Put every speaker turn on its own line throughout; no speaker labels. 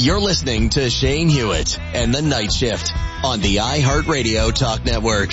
You're listening to Shane Hewitt and the Night Shift on the iHeartRadio Talk Network.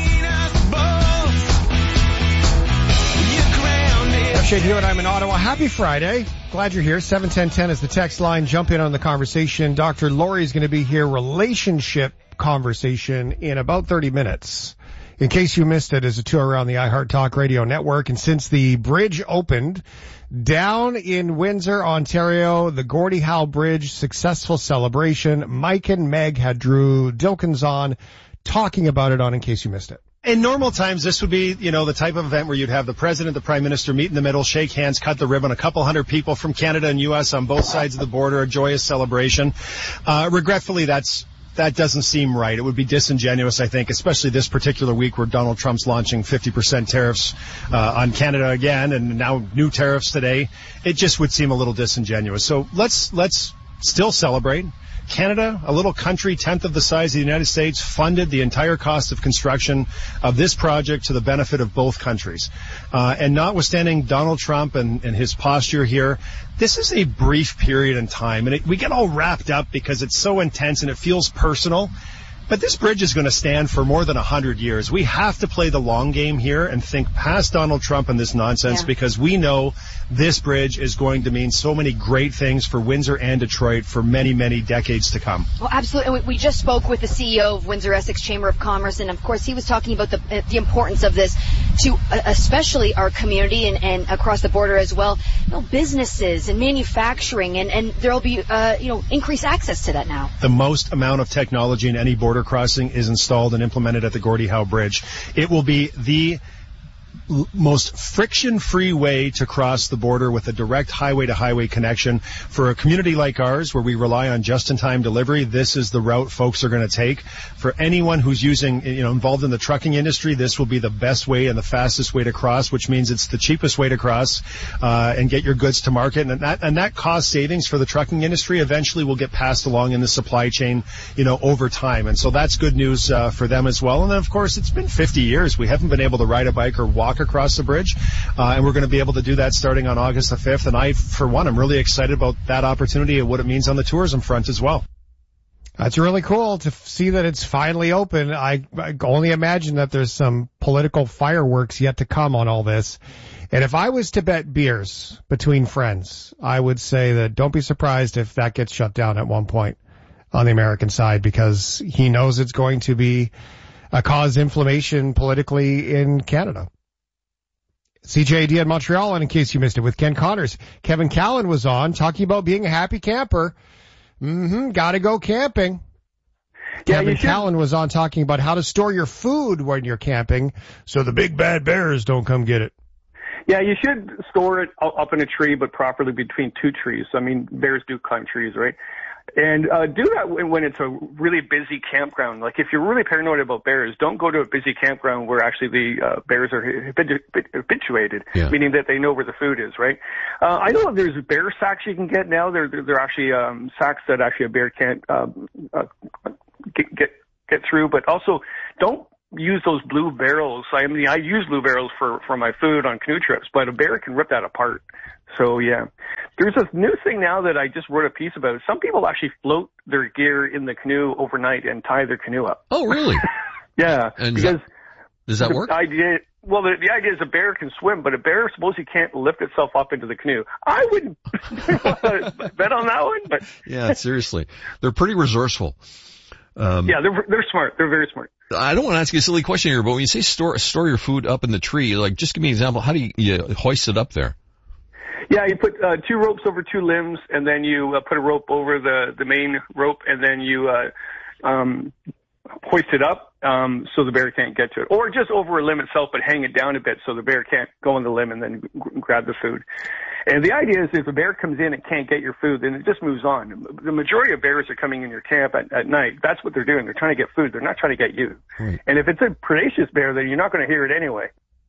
I'm Shane Hewitt. I'm in Ottawa. Happy Friday. Glad you're here. 71010 is the text line. Jump in on the conversation. Dr. Laurie is going to be here. Relationship conversation in about 30 minutes. In case you missed it, as a tour around the iHeart Talk Radio Network. And since the bridge opened down in Windsor, Ontario, the Gordie Howe Bridge, successful celebration. Mike and Meg had Drew Dilkins on talking about it on In Case You Missed It.
In normal times, this would be, the type of event where you'd have the president, the prime minister meet in the middle, shake hands, cut the ribbon, a couple hundred people from Canada and U.S. on both sides of the border, a joyous celebration. Regretfully, that doesn't seem right. It would be disingenuous, I think, especially this particular week where Donald Trump's launching 50% tariffs on Canada again, and now new tariffs today. It just would seem a little disingenuous. So let's still celebrate. Canada, a little country, 10th of the size of the United States, funded the entire cost of construction of this project to the benefit of both countries. And notwithstanding Donald Trump and his posture here, this is a brief period in time. And we get all wrapped up because it's so intense and it feels personal. But this bridge is going to stand for more than 100 years. We have to play the long game here and think past Donald Trump and this nonsense because we know this bridge is going to mean so many great things for Windsor and Detroit for many, many decades to come.
Well, absolutely. And we just spoke with the CEO of Windsor-Essex Chamber of Commerce, and of course he was talking about the importance of this to especially our community and across the border as well. Businesses and manufacturing, and there will be increased access to that now.
The most amount of technology in any border crossing is installed and implemented at the Gordie Howe Bridge. It will be the most friction-free way to cross the border with a direct highway-to-highway connection. For a community like ours where we rely on just-in-time delivery, this is the route folks are going to take. For anyone who's involved in the trucking industry, this will be the best way and the fastest way to cross, which means it's the cheapest way to cross and get your goods to market. And that cost savings for the trucking industry eventually will get passed along in the supply chain, over time. And so that's good news for them as well. And then, of course, it's been 50 years. We haven't been able to ride a bike or walk across the bridge, and we're going to be able to do that starting on August the 5th. And I, for one, am really excited about that opportunity and what it means on the tourism front as well.
That's really cool to see that it's finally open. I only imagine that there's some political fireworks yet to come on all this. And if I was to bet beers between friends, I would say that don't be surprised if that gets shut down at one point on the American side, because he knows it's going to cause inflammation politically in Canada. CJD in Montreal, and in case you missed it, with Ken Connors. Kevin Callan was on talking about being a happy camper. Gotta go camping. Kevin Callan was on talking about how to store your food when you're camping so the big bad bears don't come get it.
Yeah, you should store it up in a tree, but properly between two trees. I mean, bears do climb trees, right? And do that when it's a really busy campground. Like if you're really paranoid about bears, don't go to a busy campground where actually the bears are habituated, meaning that they know where the food is, right? I know there's bear sacks you can get now. They're actually sacks that actually a bear can't get through. But also, don't use those blue barrels. I mean, I use blue barrels for my food on canoe trips, but a bear can rip that apart. So, yeah. There's this new thing now that I just wrote a piece about. Some people actually float their gear in the canoe overnight and tie their canoe up.
Oh, really?
Yeah.
And
because
does that work?
The idea is a bear can swim, but a bear supposedly can't lift itself up into the canoe. I wouldn't bet on that one. But
yeah, seriously. They're pretty resourceful.
Yeah, they're smart. They're very smart.
I don't want to ask you a silly question here, but when you say store your food up in the tree, like just give me an example. How do you hoist it up there?
Yeah, you put 2 ropes over 2 limbs, and then you put a rope over the main rope, and then you hoist it up so the bear can't get to it. Or just over a limb itself, but hang it down a bit so the bear can't go on the limb and then grab the food. And the idea is if a bear comes in and can't get your food, then it just moves on. The majority of bears are coming in your camp at night. That's what they're doing. They're trying to get food. They're not trying to get you. Right. And if it's a predaceous bear, then you're not going to hear it anyway.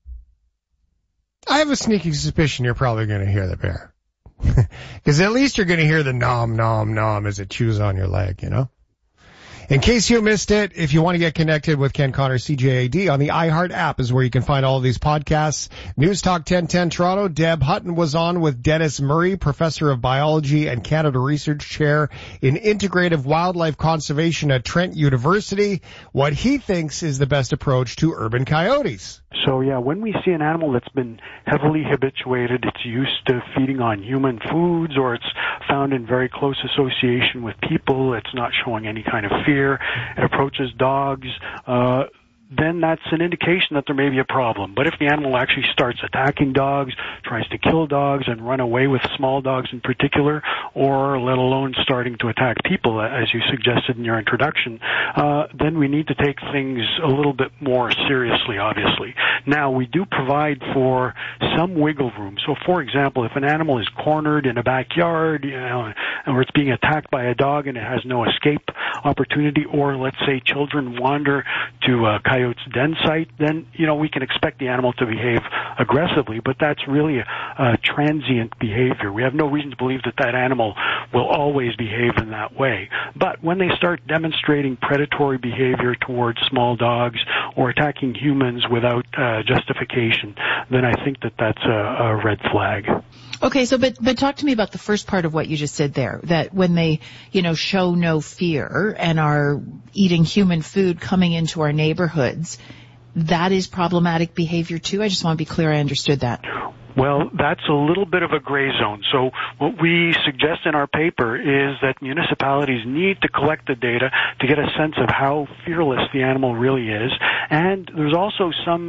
I have a sneaky suspicion you're probably going to hear the bear. Because at least you're going to hear the nom, nom, nom as it chews on your leg, In case you missed it, if you want to get connected with Ken Connor, CJAD, on the iHeart app is where you can find all of these podcasts. News Talk 1010 Toronto, Deb Hutton was on with Dennis Murray, Professor of Biology and Canada Research Chair in Integrative Wildlife Conservation at Trent University, what he thinks is the best approach to urban coyotes.
So yeah, when we see an animal that's been heavily habituated, it's used to feeding on human foods, or it's found in very close association with people, it's not showing any kind of fear, it approaches dogs, then that's an indication that there may be a problem. But if the animal actually starts attacking dogs, tries to kill dogs and run away with small dogs in particular, or let alone starting to attack people, as you suggested in your introduction, then we need to take things a little bit more seriously, obviously. Now, we do provide for some wiggle room. So, for example, if an animal is cornered in a backyard, or it's being attacked by a dog and it has no escape opportunity, or let's say children wander to a coyote's den site, then, we can expect the animal to behave aggressively, but that's really a transient behavior. We have no reason to believe that animal will always behave in that way. But when they start demonstrating predatory behavior towards small dogs or attacking humans without justification, then I think that that's a red flag.
Okay, so but talk to me about the first part of what you just said there, that when they, show no fear and are eating human food coming into our neighborhoods, that is problematic behavior too? I just want to be clear I understood that.
Well, that's a little bit of a gray zone. So what we suggest in our paper is that municipalities need to collect the data to get a sense of how fearless the animal really is. And there's also some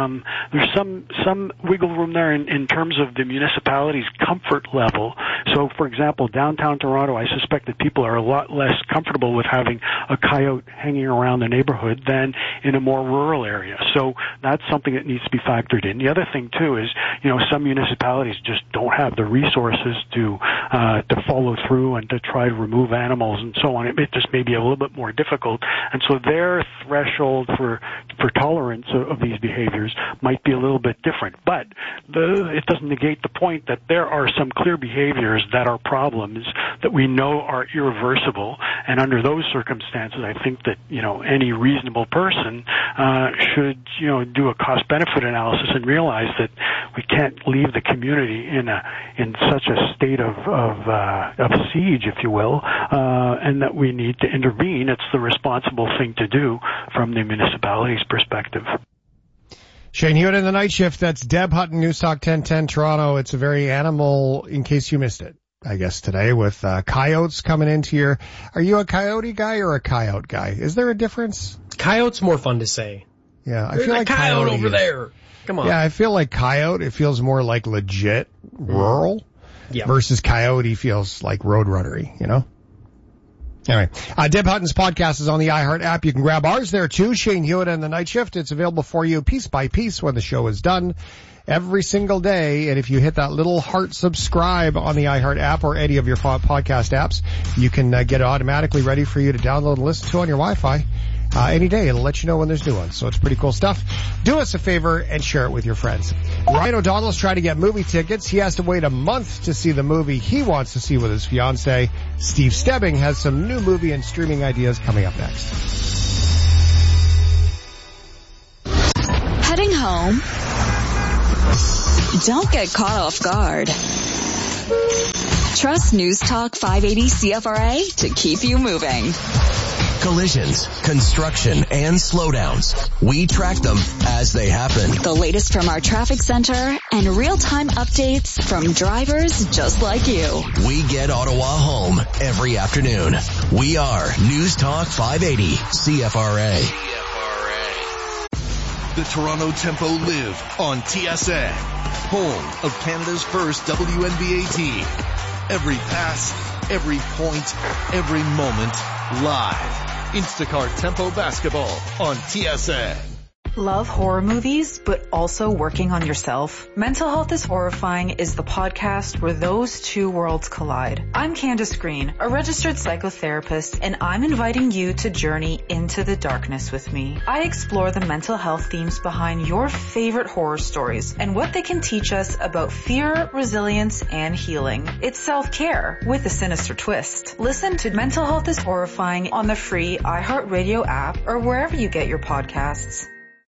wiggle room there in terms of the municipality's comfort level. So, for example, downtown Toronto, I suspect that people are a lot less comfortable with having a coyote hanging around the neighborhood than in a more rural area. So that's something that needs to be factored in. The other thing, too, is, some municipalities just don't have the resources to follow through and to try to remove animals and so on. It just may be a little bit more difficult, and so their threshold for tolerance of these behaviors might be a little bit different. But it doesn't negate the point that there are some clear behaviors that are problems that we know are irreversible, and under those circumstances, I think that any reasonable person should do a cost-benefit analysis and realize that we can't leave the community in such a state of siege, if you will, and that we need to intervene. It's the responsible thing to do from the municipality's perspective.
Shane Hewitt in the night shift. That's Deb Hutton, News Talk 1010 Toronto. It's a very animal, in case you missed it, I guess, today with coyotes coming into your... Are you a coyote guy or a coyote guy? Is there a difference?
Coyote's more fun to say.
Yeah, I
There's
feel like
coyote over there. Come on.
Yeah, I feel like coyote, it feels more like legit rural versus coyote feels like roadrunnery, Anyway, Deb Hutton's podcast is on the iHeart app. You can grab ours there too, Shane Hewitt and the Night Shift. It's available for you piece by piece when the show is done every single day. And if you hit that little heart subscribe on the iHeart app or any of your podcast apps, you can get it automatically ready for you to download and listen to on your Wi-Fi. Any day. It'll let you know when there's new ones. So it's pretty cool stuff. Do us a favor and share it with your friends. Ryan O'Donnell's trying to get movie tickets. He has to wait a month to see the movie he wants to see with his fiancée. Steve Stebbing has some new movie and streaming ideas coming up next.
Heading home? Don't get caught off guard. Trust News Talk 580 CFRA to keep you moving.
Collisions, construction, and slowdowns. We track them as they happen.
The latest from our traffic center and real-time updates from drivers just like you.
We get Ottawa home every afternoon. We are News Talk 580 CFRA.
The Toronto Tempo live on TSN, home of Canada's first WNBA team. Every pass, every point, every moment, live. Instacart Tempo Basketball on TSN.
Love horror movies, but also working on yourself? Mental Health is Horrifying is the podcast where those two worlds collide. I'm Candace Green, a registered psychotherapist, and I'm inviting you to journey into the darkness with me. I explore the mental health themes behind your favorite horror stories and what they can teach us about fear, resilience, and healing. It's self-care with a sinister twist. Listen to Mental Health is Horrifying on the free iHeartRadio app or wherever you get your podcasts.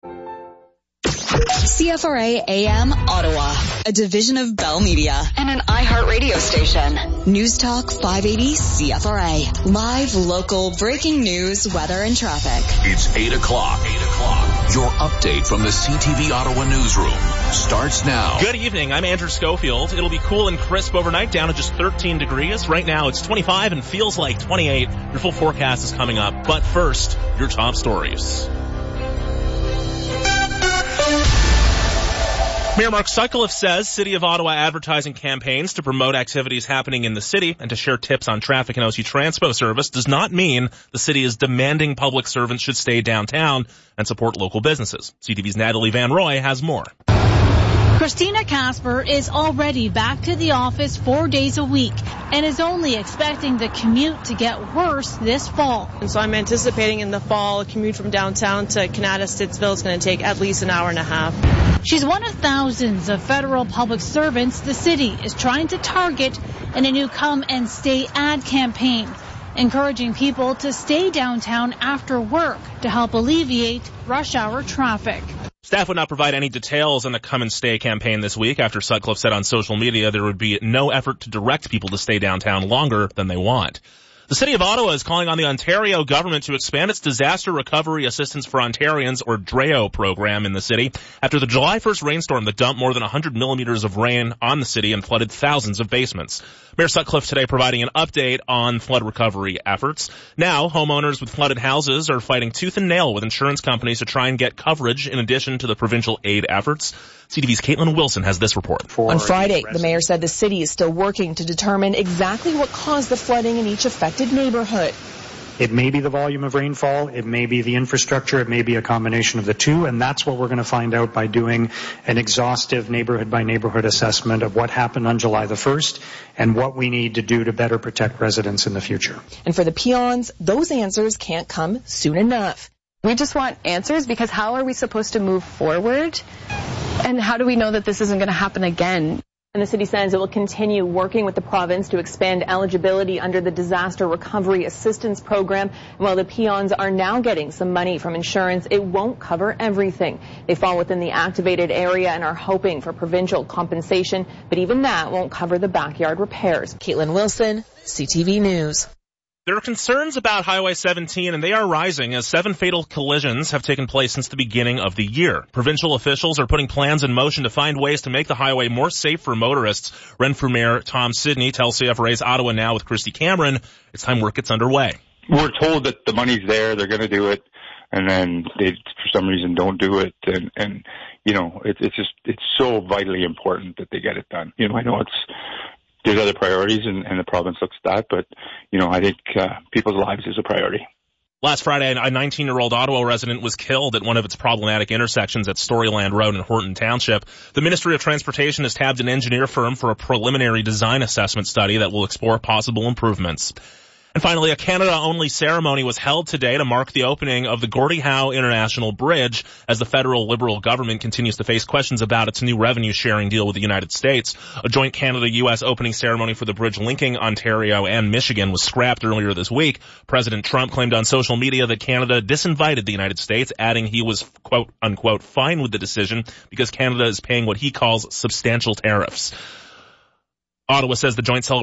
CFRA AM Ottawa, a division of Bell Media and an iHeart radio station. News Talk 580 CFRA. Live, local, breaking news, weather, and traffic.
It's 8 o'clock. Your update from the CTV Ottawa newsroom starts now.
Good evening. I'm Andrew Schofield. It'll be cool and crisp overnight, down to just 13 degrees. Right now it's 25 and feels like 28. Your full forecast is coming up. But first, your top stories. Mayor Mark Sutcliffe says City of Ottawa advertising campaigns to promote activities happening in the city and to share tips on traffic and OC Transpo service does not mean the city is demanding public servants should stay downtown and support local businesses. CTV's Natalie Van Roy has more.
Christina Casper is already back to the office 4 days a week and is only expecting the commute to get worse this fall.
And so I'm anticipating in the fall a commute from downtown to Canada Stittsville is going to take at least an hour and a half.
She's one of thousands of federal public servants the city is trying to target in a new Come and Stay ad campaign, encouraging people to stay downtown after work to help alleviate rush hour traffic.
Staff would not provide any details on the Come and Stay campaign this week after Sutcliffe said on social media there would be no effort to direct people to stay downtown longer than they want. The City of Ottawa is calling on the Ontario government to expand its Disaster Recovery Assistance for Ontarians, or DREO, program in the city after the July 1st rainstorm that dumped more than 100 millimeters of rain on the city and flooded thousands of basements. Mayor Sutcliffe today providing an update on flood recovery efforts. Now, homeowners with flooded houses are fighting tooth and nail with insurance companies to try and get coverage in addition to the provincial aid efforts. CTV's Caitlin Wilson has this report.
On Friday, the mayor said the city is still working to determine exactly what caused the flooding in each affected neighborhood.
It may be the volume of rainfall, it may be the infrastructure, it may be a combination of the two, and that's what we're going to find out by doing an exhaustive neighborhood-by-neighborhood assessment of what happened on July the 1st and what we need to do to better protect residents in the future.
And for the peons, those answers can't come soon enough.
We just want answers, because how are we supposed to move forward? And how do we know that this isn't going to happen again?
And the city says it will continue working with the province to expand eligibility under the Disaster Recovery Assistance Program. And while the peons are now getting some money from insurance, it won't cover everything. They fall within the activated area and are hoping for provincial compensation, but even that won't cover the backyard repairs.
Caitlin Wilson, CTV News.
There are concerns about Highway 17, and they are rising as 7 fatal collisions have taken place since the beginning of the year. Provincial officials are putting plans in motion to find ways to make the highway more safe for motorists. Renfrew Mayor Tom Sidney tells CFRA's Ottawa Now with Christy Cameron it's time work gets underway.
We're told that the money's there, they're going to do it, and then they, for some reason, don't do it. And you know, it's so vitally important that they get it done. You know, I know there's other priorities, and the province looks at that, but, you know, I think people's lives is a priority.
Last Friday, a 19-year-old Ottawa resident was killed at one of its problematic intersections at Storyland Road in Horton Township. The Ministry of Transportation has tabbed an engineer firm for a preliminary design assessment study that will explore possible improvements. And finally, a Canada-only ceremony was held today to mark the opening of the Gordie Howe International Bridge as the federal Liberal government continues to face questions about its new revenue-sharing deal with the United States. A joint Canada-U.S. opening ceremony for the bridge linking Ontario and Michigan was scrapped earlier this week. President Trump claimed on social media that Canada disinvited the United States, adding he was, quote-unquote, fine with the decision because Canada is paying what he calls substantial tariffs. Ottawa says the joint celebration